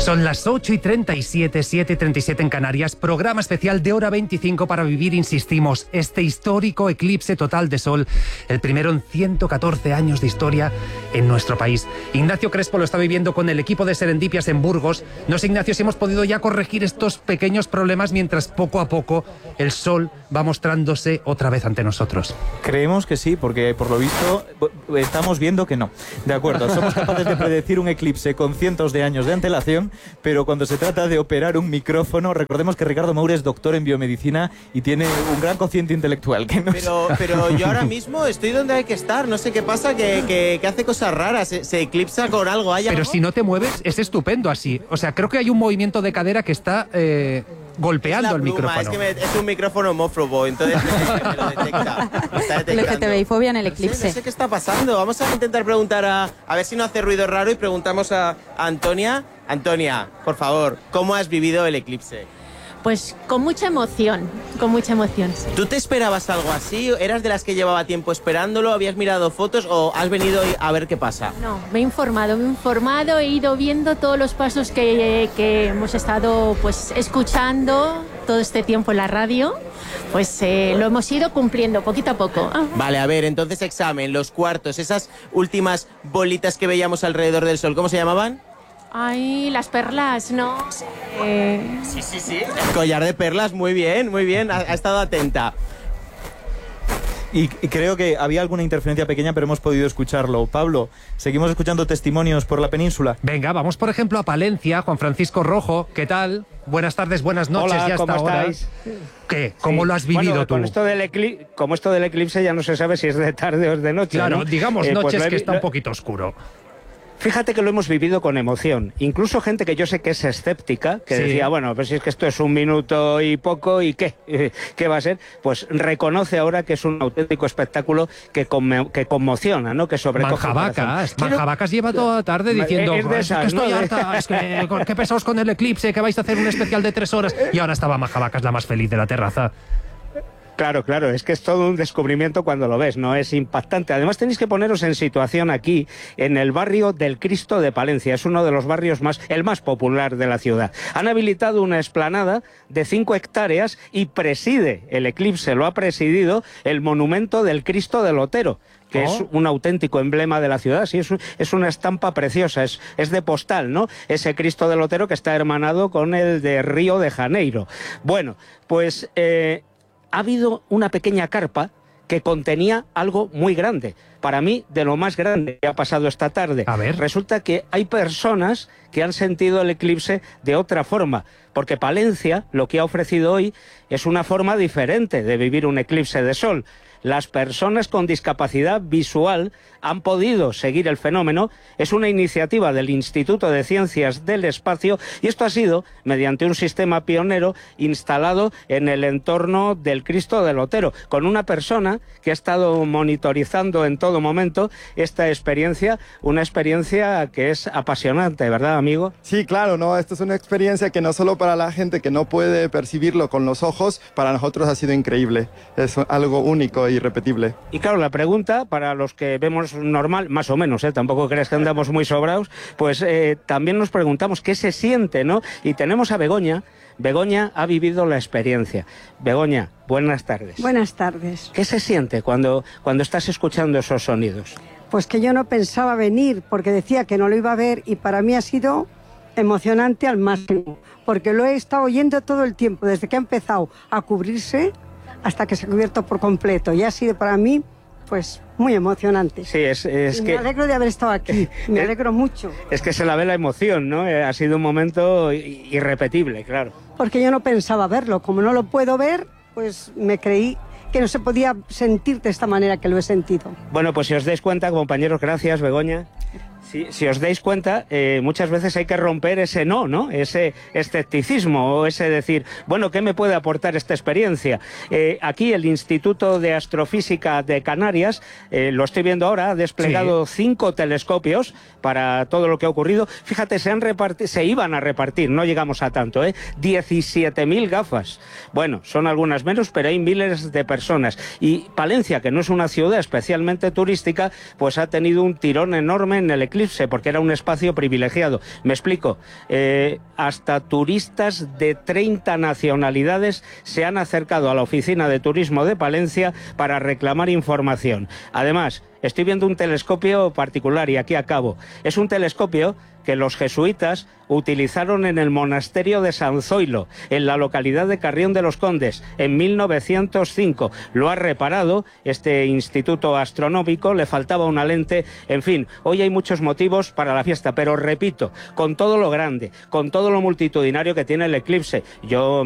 Son las 8:37, 7:37 en Canarias, programa especial de hora 25 para vivir, insistimos, este histórico eclipse total de sol, el primero en 114 años de historia en nuestro país. Ignacio Crespo lo está viviendo con el equipo de Serendipias en Burgos. No sé, Ignacio, si hemos podido ya corregir estos pequeños problemas mientras poco a poco el sol va mostrándose otra vez ante nosotros. Creemos que sí, porque por lo visto estamos viendo que no. De acuerdo, somos capaces de predecir un eclipse con cientos de años de antelación, pero cuando se trata de operar un micrófono, recordemos que Ricardo Moure es doctor en biomedicina y tiene un gran cociente intelectual. Que no pero yo ahora mismo estoy donde hay que estar, no sé qué pasa, que hace cosas raras, se eclipsa con algo. Pero algo. Si no te mueves, es estupendo así. O sea, creo que hay un movimiento de cadera que está golpeando el micrófono. Es que es un micrófono homófobo, entonces me lo detecta. LGTBI-fobia en el eclipse. No sé qué está pasando. Vamos a intentar preguntar a ver si no hace ruido raro y preguntamos a Antonia. Antonia, por favor, ¿cómo has vivido el eclipse? Pues con mucha emoción, sí. ¿Tú te esperabas algo así? ¿Eras de las que llevaba tiempo esperándolo? ¿Habías mirado fotos o has venido a ver qué pasa? No, me he informado, he ido viendo todos los pasos que hemos estado pues escuchando todo este tiempo en la radio. Pues lo hemos ido cumpliendo poquito a poco. Vale, a ver, entonces examen, los cuartos, esas últimas bolitas que veíamos alrededor del sol, ¿cómo se llamaban? Ay, las perlas, ¿no? Sí. El collar de perlas, muy bien, ha estado atenta. Y creo que había alguna interferencia pequeña, pero hemos podido escucharlo. Pablo, ¿seguimos escuchando testimonios por la península? Venga, vamos por ejemplo a Palencia. Juan Francisco Rojo, ¿qué tal? Buenas tardes, buenas noches. Hola, ya ¿cómo hasta ahora. estáis? ¿Qué? ¿Cómo lo has vivido tú? Como esto del eclipse ya no se sabe si es de tarde o es de noche. Claro, ¿no? digamos noches pues que está un poquito oscuro. Fíjate que lo hemos vivido con emoción. Incluso gente que yo sé que es escéptica, que decía, bueno, pues si es que esto es un minuto y poco, ¿y qué? ¿Qué va a ser? Pues reconoce ahora que es un auténtico espectáculo que conmociona, ¿no? Que sobrecoge. Manjabacas lleva toda la tarde diciendo que estoy harta, es que qué pesaos con el eclipse, que vais a hacer un especial de 3 horas. Y ahora estaba Manjabacas la más feliz de la terraza. Claro, es que es todo un descubrimiento cuando lo ves, ¿no? Es impactante. Además tenéis que poneros en situación aquí, en el barrio del Cristo de Palencia. Es uno de los barrios el más popular de la ciudad. Han habilitado una explanada de 5 hectáreas y preside, el eclipse lo ha presidido, el monumento del Cristo del Otero, que es un auténtico emblema de la ciudad. Sí, es una estampa preciosa, es de postal, ¿no? Ese Cristo del Otero que está hermanado con el de Río de Janeiro. Bueno, pues ha habido una pequeña carpa que contenía algo muy grande. Para mí, de lo más grande que ha pasado esta tarde. A ver. Resulta que hay personas que han sentido el eclipse de otra forma, porque Palencia lo que ha ofrecido hoy es una forma diferente de vivir un eclipse de sol. Las personas con discapacidad visual han podido seguir el fenómeno. Es una iniciativa del Instituto de Ciencias del Espacio y esto ha sido mediante un sistema pionero instalado en el entorno del Cristo del Otero, con una persona que ha estado monitorizando en todo momento esta experiencia, una experiencia que es apasionante, ¿verdad, amigo? Sí, claro, ¿no? Esto es una experiencia que no solo para la gente que no puede percibirlo con los ojos, para nosotros ha sido increíble. Es algo único y irrepetible. Y claro, la pregunta para los que vemos normal, más o menos, tampoco creas que andamos muy sobrados, pues también nos preguntamos qué se siente, ¿no? Y tenemos a Begoña. Begoña ha vivido la experiencia. Begoña, buenas tardes. Buenas tardes. ¿Qué se siente cuando estás escuchando esos sonidos? Pues que yo no pensaba venir porque decía que no lo iba a ver y para mí ha sido emocionante al máximo, porque lo he estado oyendo todo el tiempo, desde que ha empezado a cubrirse hasta que se ha cubierto por completo, y ha sido para mí pues muy emocionante. Sí, es que me alegro de haber estado aquí, me alegro mucho. Es que se la ve la emoción, ¿no? Ha sido un momento irrepetible, claro. Porque yo no pensaba verlo, como no lo puedo ver, pues me creí que no se podía sentir de esta manera que lo he sentido. Bueno, pues si os dais cuenta, compañeros, gracias, Begoña. Si os dais cuenta, muchas veces hay que romper ese no, ese escepticismo o ese decir, bueno, ¿qué me puede aportar esta experiencia? Aquí el Instituto de Astrofísica de Canarias, lo estoy viendo ahora, ha desplegado 5 telescopios para todo lo que ha ocurrido. Fíjate, se iban a repartir, no llegamos a tanto, 17.000 gafas. Bueno, son algunas menos, pero hay miles de personas. Y Palencia, que no es una ciudad especialmente turística, pues ha tenido un tirón enorme en el eclipse eclipse porque era un espacio privilegiado. Me explico. Hasta turistas de 30 nacionalidades se han acercado a la oficina de turismo de Palencia para reclamar información. Además, estoy viendo un telescopio particular y aquí acabo. Es un telescopio que los jesuitas utilizaron en el monasterio de San Zoilo, en la localidad de Carrión de los Condes, en 1905. Lo ha reparado este instituto astronómico, le faltaba una lente. En fin, hoy hay muchos motivos para la fiesta, pero repito, con todo lo grande, con todo lo multitudinario que tiene el eclipse, yo